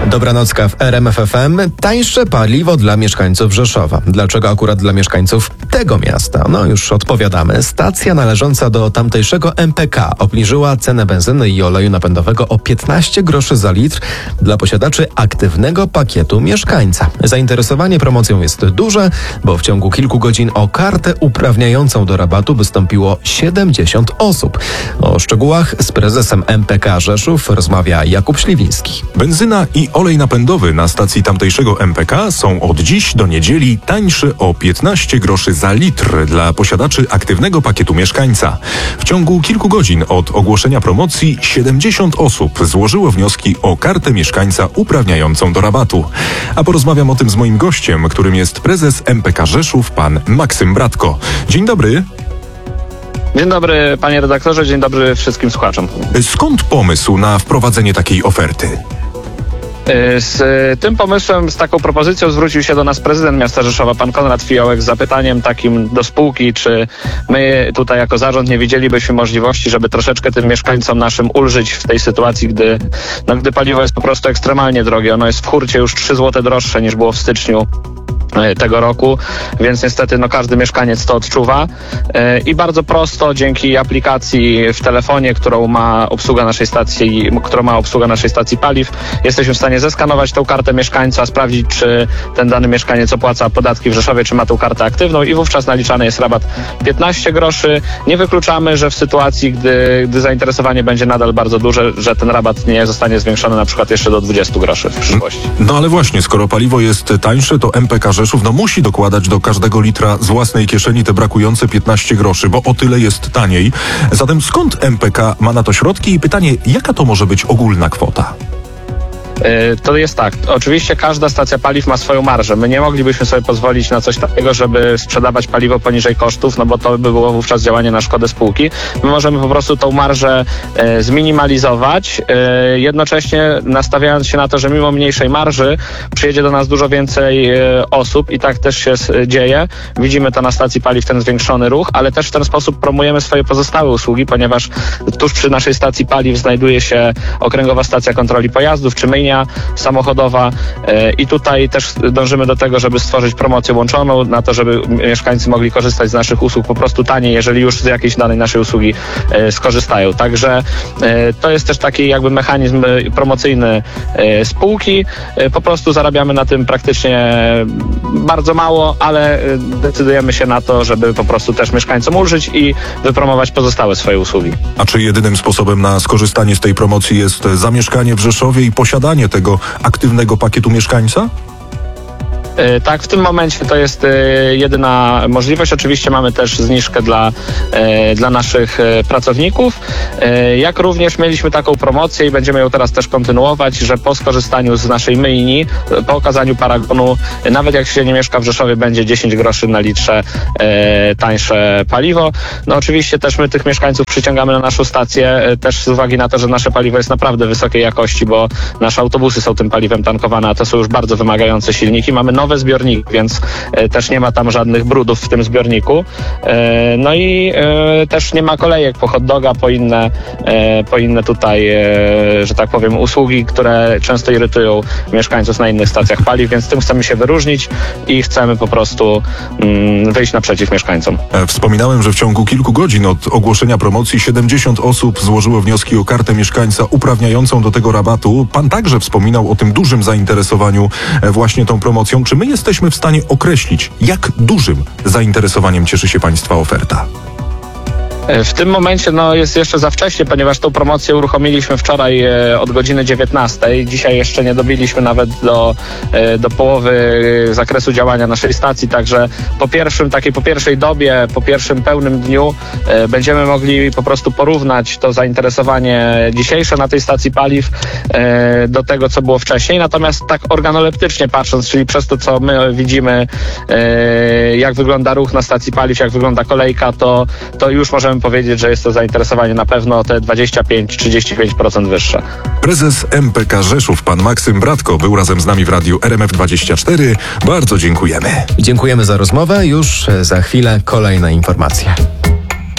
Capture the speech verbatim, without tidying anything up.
Dobranocka w R M F F M. Tańsze paliwo dla mieszkańców Rzeszowa. Dlaczego akurat dla mieszkańców tego miasta? No już odpowiadamy. Stacja należąca do tamtejszego M P K obniżyła cenę benzyny i oleju napędowego o piętnaście groszy za litr dla posiadaczy aktywnego pakietu mieszkańca. Zainteresowanie promocją jest duże, bo w ciągu kilku godzin o kartę uprawniającą do rabatu wystąpiło siedemdziesiąt osób. O szczegółach z prezesem M P K Rzeszów rozmawia Jakub Śliwiński. Benzyna i olej napędowy na stacji tamtejszego M P K są od dziś do niedzieli tańsze o piętnaście groszy za litr dla posiadaczy aktywnego pakietu mieszkańca. W ciągu kilku godzin od ogłoszenia promocji siedemdziesiąt osób złożyło wnioski o kartę mieszkańca uprawniającą do rabatu. A porozmawiam o tym z moim gościem, którym jest prezes M P K Rzeszów, pan Maksym Bratko. Dzień dobry. Dzień dobry, panie redaktorze, dzień dobry wszystkim słuchaczom. Skąd pomysł na wprowadzenie takiej oferty? Z tym pomysłem, z taką propozycją zwrócił się do nas prezydent miasta Rzeszowa, pan Konrad Fiołek, z zapytaniem takim do spółki, czy my tutaj jako zarząd nie widzielibyśmy możliwości, żeby troszeczkę tym mieszkańcom naszym ulżyć w tej sytuacji, gdy, no, gdy paliwo jest po prostu ekstremalnie drogie. Ono jest w hurcie już trzy złote droższe niż było w styczniu tego roku, więc niestety no, każdy mieszkaniec to odczuwa i bardzo prosto dzięki aplikacji w telefonie, którą ma obsługa naszej stacji, którą ma obsługa naszej stacji paliw, jesteśmy w stanie zeskanować tą kartę mieszkańca, sprawdzić, czy ten dany mieszkaniec opłaca podatki w Rzeszowie, czy ma tą kartę aktywną i wówczas naliczany jest rabat piętnaście groszy. Nie wykluczamy, że w sytuacji, gdy, gdy zainteresowanie będzie nadal bardzo duże, że ten rabat nie zostanie zwiększony na przykład jeszcze do dwudziestu groszy w przyszłości. No ale właśnie, skoro paliwo jest tańsze, to M P K Rzeszów no musi dokładać do każdego litra z własnej kieszeni te brakujące piętnaście groszy, bo o tyle jest taniej. Zatem skąd M P K ma na to środki i pytanie, jaka to może być ogólna kwota? To jest tak. Oczywiście każda stacja paliw ma swoją marżę. My nie moglibyśmy sobie pozwolić na coś takiego, żeby sprzedawać paliwo poniżej kosztów, no bo to by było wówczas działanie na szkodę spółki. My możemy po prostu tą marżę e, zminimalizować, e, jednocześnie nastawiając się na to, że mimo mniejszej marży przyjedzie do nas dużo więcej e, osób i tak też się e, dzieje. Widzimy to na stacji paliw, ten zwiększony ruch, ale też w ten sposób promujemy swoje pozostałe usługi, ponieważ tuż przy naszej stacji paliw znajduje się Okręgowa Stacja Kontroli Pojazdów, czy myjnia samochodowa i tutaj też dążymy do tego, żeby stworzyć promocję łączoną na to, żeby mieszkańcy mogli korzystać z naszych usług po prostu taniej, jeżeli już z jakiejś danej naszej usługi skorzystają. Także to jest też taki jakby mechanizm promocyjny spółki. Po prostu zarabiamy na tym praktycznie bardzo mało, ale decydujemy się na to, żeby po prostu też mieszkańcom ulżyć i wypromować pozostałe swoje usługi. A czy jedynym sposobem na skorzystanie z tej promocji jest zamieszkanie w Rzeszowie i posiadanie tego aktywnego pakietu mieszkańca? Tak, w tym momencie to jest jedyna możliwość. Oczywiście mamy też zniżkę dla, dla naszych pracowników. Jak również mieliśmy taką promocję i będziemy ją teraz też kontynuować, że po skorzystaniu z naszej myjni, po okazaniu paragonu, nawet jak się nie mieszka w Rzeszowie, będzie dziesięć groszy na litrze tańsze paliwo. No oczywiście też my tych mieszkańców przyciągamy na naszą stację, też z uwagi na to, że nasze paliwo jest naprawdę wysokiej jakości, bo nasze autobusy są tym paliwem tankowane, a to są już bardzo wymagające silniki. Mamy nowe zbiorniki, więc e, też nie ma tam żadnych brudów w tym zbiorniku. E, no i e, też nie ma kolejek po hot doga, po inne, e, po inne tutaj, e, że tak powiem, usługi, które często irytują mieszkańców na innych stacjach paliw, więc tym chcemy się wyróżnić i chcemy po prostu mm, wyjść naprzeciw mieszkańcom. Wspominałem, że w ciągu kilku godzin od ogłoszenia promocji siedemdziesiąt osób złożyło wnioski o kartę mieszkańca uprawniającą do tego rabatu. Pan także wspominał o tym dużym zainteresowaniu właśnie tą promocją. Czy my jesteśmy w stanie określić, jak dużym zainteresowaniem cieszy się państwa oferta? W tym momencie no, jest jeszcze za wcześnie, ponieważ tą promocję uruchomiliśmy wczoraj e, od godziny dziewiętnastej. Dzisiaj jeszcze nie dobiliśmy nawet do, e, do połowy zakresu działania naszej stacji, także po pierwszym, takiej po pierwszej dobie, po pierwszym pełnym dniu e, będziemy mogli po prostu porównać to zainteresowanie dzisiejsze na tej stacji paliw e, do tego, co było wcześniej. Natomiast tak organoleptycznie patrząc, czyli przez to, co my widzimy, e, jak wygląda ruch na stacji paliw, jak wygląda kolejka, to, to już możemy powiedzieć, że jest to zainteresowanie na pewno te dwadzieścia pięć do trzydziestu pięciu procent wyższe. Prezes M P K Rzeszów, pan Maksym Bratko, był razem z nami w radiu R M F dwadzieścia cztery. Bardzo dziękujemy. Dziękujemy za rozmowę. Już za chwilę kolejne informacje.